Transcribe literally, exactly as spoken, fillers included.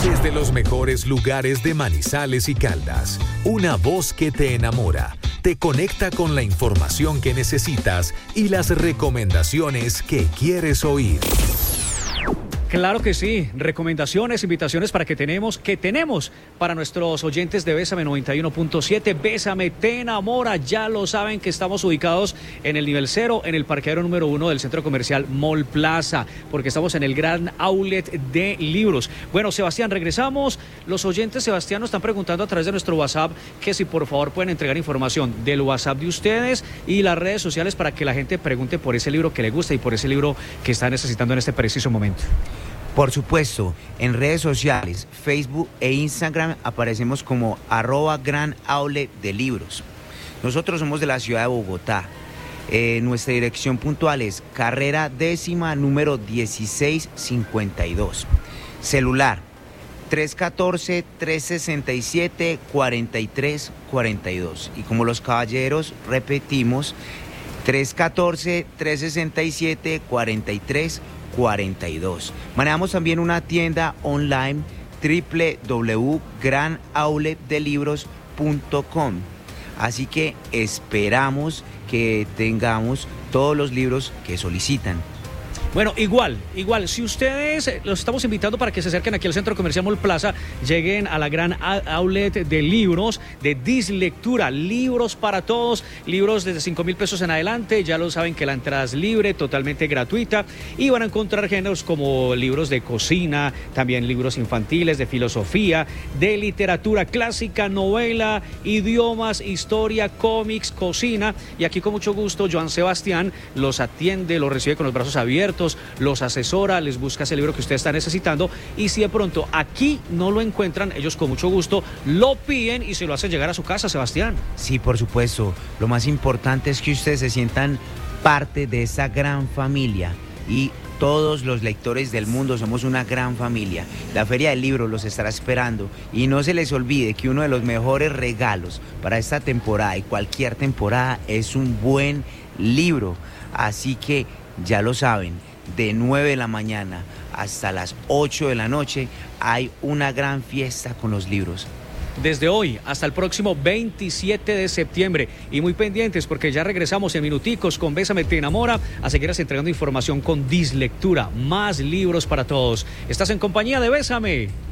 Desde los mejores lugares de Manizales y Caldas, una voz que te enamora, te conecta con la información que necesitas y las recomendaciones que quieres oír. Claro que sí, recomendaciones, invitaciones para que tenemos, que tenemos para nuestros oyentes de Bésame noventa y uno punto siete. Bésame te enamora, ya lo saben que estamos ubicados en el nivel cero, en el parqueadero número uno del centro comercial Mall Plaza, porque estamos en el gran outlet de libros. Bueno, Sebastián, regresamos. Los oyentes, Sebastián, nos están preguntando a través de nuestro WhatsApp que si por favor pueden entregar información del WhatsApp de ustedes y las redes sociales para que la gente pregunte por ese libro que le gusta y por ese libro que está necesitando en este preciso momento. Por supuesto, en redes sociales, Facebook e Instagram aparecemos como arroba gran outlet de libros. Nosotros somos de la ciudad de Bogotá. Eh, nuestra dirección puntual es carrera décima número dieciséis cincuenta y dos. Celular tres uno cuatro, tres seis siete, cuatro tres cuatro dos. Y como los caballeros, repetimos, tres uno cuatro, tres seis siete, cuatro tres cuarenta y dos. Manejamos también una tienda online doble u doble u doble u punto gran outlet de libros punto com. Así que esperamos que tengamos todos los libros que solicitan. Bueno, igual, igual, si ustedes, los estamos invitando para que se acerquen aquí al Centro Comercial Mall Plaza, lleguen a la gran outlet de libros, de Dislectura, libros para todos, libros desde cinco mil pesos en adelante, ya lo saben que la entrada es libre, totalmente gratuita, y van a encontrar géneros como libros de cocina, también libros infantiles, de filosofía, de literatura clásica, novela, idiomas, historia, cómics, cocina, y aquí con mucho gusto Joan Sebastián los atiende, los recibe con los brazos abiertos, los asesora, les busca ese libro que usted está necesitando, y si de pronto aquí no lo encuentran, ellos con mucho gusto lo piden y se lo hacen llegar a su casa, Sebastián. Sí, por supuesto. Lo más importante es que ustedes se sientan parte de esa gran familia, y todos los lectores del mundo somos una gran familia. La Feria del Libro los estará esperando, y no se les olvide que uno de los mejores regalos para esta temporada y cualquier temporada es un buen libro. Así que ya lo saben, de nueve de la mañana hasta las ocho de la noche hay una gran fiesta con los libros. Desde hoy hasta el próximo veintisiete de septiembre, y muy pendientes porque ya regresamos en minuticos con Bésame te enamora a seguir entregando información con Dislectura, más libros para todos. Estás en compañía de Bésame.